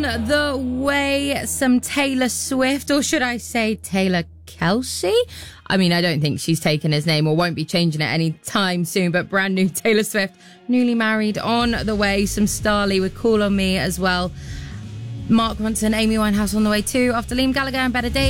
the way, some Taylor Swift, or should I say Taylor Kelsey? I mean, I don't think she's taken his name or won't be changing it anytime soon, but brand new Taylor Swift, newly married, on the way. Some Starley with Call on Me as well. Mark Ronson, Amy Winehouse on the way too, after Liam Gallagher and Better Days.